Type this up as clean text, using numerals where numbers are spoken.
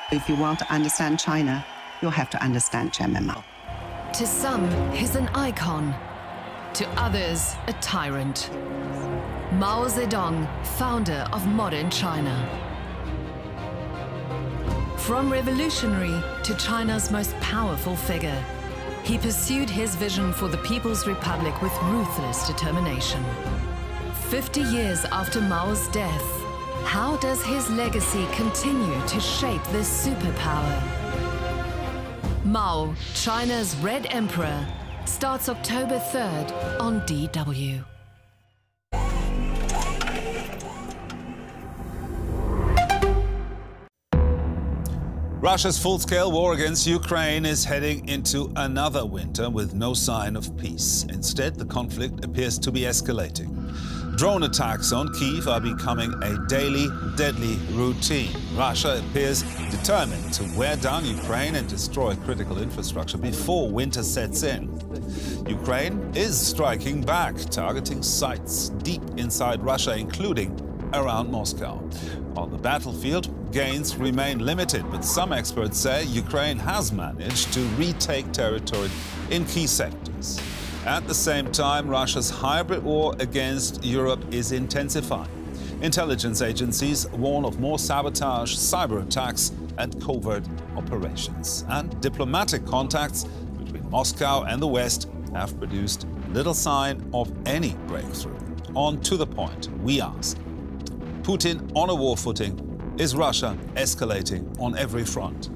If you want to understand China, you'll have to understand Chairman Mao. To some, he's an icon. To others, a tyrant. Mao Zedong, founder of modern China. From revolutionary to China's most powerful figure, he pursued his vision for the People's Republic with ruthless determination. 50 years after Mao's death, how does his legacy continue to shape this superpower? Mao, China's Red Emperor, starts October 3rd on DW. Russia's full-scale war against Ukraine is heading into another winter with no sign of peace. Instead, the conflict appears to be escalating. Drone attacks on Kyiv are becoming a daily, deadly routine. Russia appears determined to wear down Ukraine and destroy critical infrastructure before winter sets in. Ukraine is striking back, targeting sites deep inside Russia, including around Moscow. On the battlefield, gains remain limited, but some experts say Ukraine has managed to retake territory in key sectors. At the same time, Russia's hybrid war against Europe is intensifying. Intelligence agencies warn of more sabotage, cyber attacks, and covert operations. And diplomatic contacts between Moscow and the West have produced little sign of any breakthrough. On to the point, we ask: Putin on a war footing? Is Russia escalating on every front?